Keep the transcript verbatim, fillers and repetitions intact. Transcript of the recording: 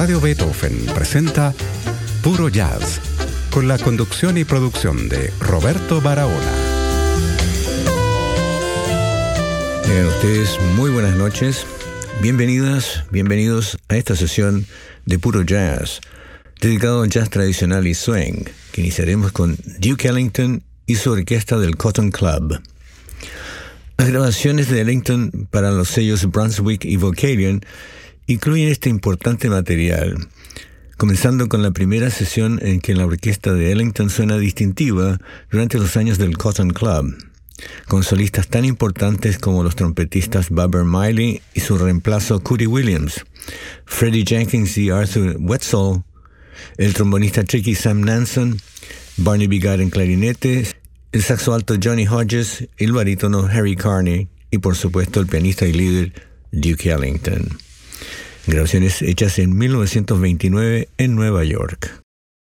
Radio Beethoven presenta Puro Jazz, con la conducción y producción de Roberto Barahona. Tengan ustedes muy buenas noches. Bienvenidas, bienvenidos a esta sesión de Puro Jazz, dedicado al jazz tradicional y swing, que iniciaremos con Duke Ellington y su orquesta del Cotton Club. Las grabaciones de Ellington para los sellos Brunswick y Vocalion incluyen este importante material, comenzando con la primera sesión en que la orquesta de Ellington suena distintiva durante los años del Cotton Club, con solistas tan importantes como los trompetistas Bubber Miley y su reemplazo Cootie Williams, Freddie Jenkins y Arthur Wetzel, el trombonista tricky Sam Nanson, Barney Bigard en clarinete, el saxo alto Johnny Hodges, el barítono Harry Carney y por supuesto el pianista y líder Duke Ellington. Grabaciones hechas en mil novecientos veintinueve en Nueva York.